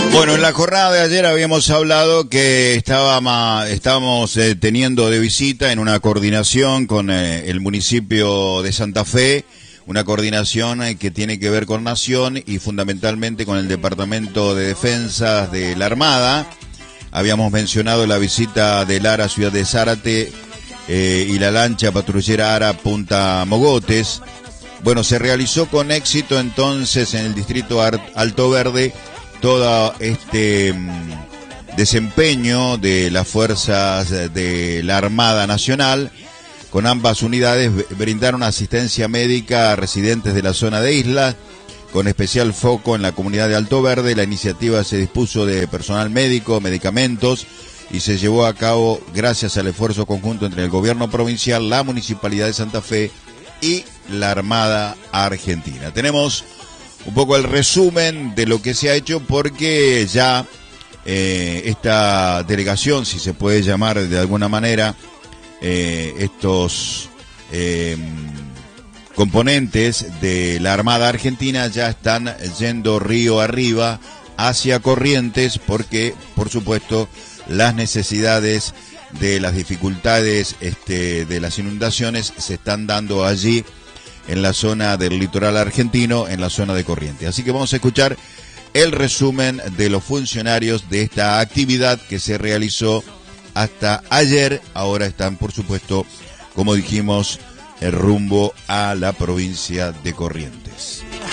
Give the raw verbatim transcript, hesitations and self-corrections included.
Bueno, en la jornada de ayer habíamos hablado que estaba, estábamos eh, teniendo de visita en una coordinación con eh, el municipio de Santa Fe, una coordinación eh, que tiene que ver con Nación y fundamentalmente con el Departamento de Defensa de la Armada. Habíamos mencionado la visita del ARA Ciudad de Zárate eh, y la lancha patrullera ARA Punta Mogotes. Bueno, se realizó con éxito entonces en el distrito Alto Verde todo este mmm, desempeño de las fuerzas de la Armada Nacional. Con ambas unidades brindaron asistencia médica a residentes de la zona de Isla, con especial foco en la comunidad de Alto Verde. La iniciativa se dispuso de personal médico, medicamentos, y se llevó a cabo gracias al esfuerzo conjunto entre el gobierno provincial, la Municipalidad de Santa Fe y la Armada Argentina. Tenemos un poco el resumen de lo que se ha hecho, porque ya eh, esta delegación, si se puede llamar de alguna manera, eh, estos eh, componentes de la Armada Argentina ya están yendo río arriba hacia Corrientes, porque por supuesto las necesidades de las dificultades este, de las inundaciones se están dando allí en la zona del litoral argentino, en la zona de Corrientes. Así que vamos a escuchar el resumen de los funcionarios de esta actividad que se realizó hasta ayer. Ahora están, por supuesto, como dijimos, el rumbo a la provincia de Corrientes.